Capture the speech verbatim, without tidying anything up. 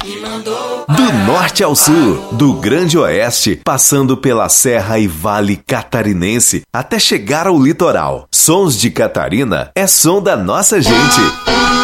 me mandou Do norte ao sul, do grande oeste, passando pela serra e vale catarinense, até chegar ao litoral. Sons de Catarina é som da nossa gente.